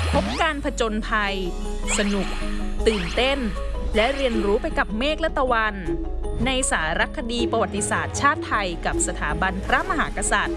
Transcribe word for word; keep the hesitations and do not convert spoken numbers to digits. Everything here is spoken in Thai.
พบการผจญภัยสนุกตื่นเต้นและเรียนรู้ไปกับเมฆและตะวันในสารคดีประวัติศาสตร์ชาติไทยกับสถาบันพระมหากษัตริย์